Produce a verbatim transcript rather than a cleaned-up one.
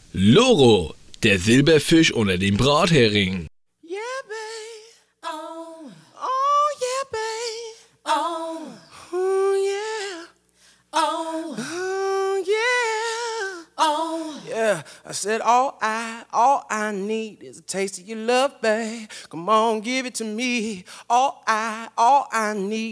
Loro, der Silberfisch unter dem Brathering. Yeah, babe. Oh. Oh, yeah, babe. Oh. Oh, yeah. Oh. Oh, yeah. Oh. Yeah, I said all I, all I need is a taste of your love, babe. Come on, give it to me. All I, all I need.